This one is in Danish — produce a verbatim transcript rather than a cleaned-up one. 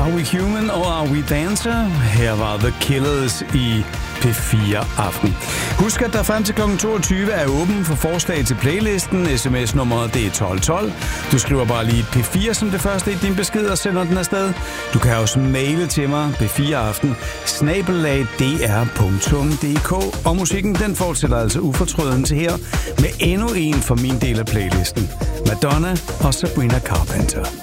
Are We Human og Are We Dancer? Her var The Killers i P fire Aften. Husk, at der frem til klokken toogtyve er åben for forslag til playlisten. Sms-nummeret det er tolv tolv. Du skriver bare lige P fire som det første i din besked og sender den afsted. Du kan også maile til mig P fire aften snabel-a d r punktum d k. Og musikken den fortsætter altså ufortrøden til her med endnu en for min del af playlisten. Madonna og Sabrina Carpenter.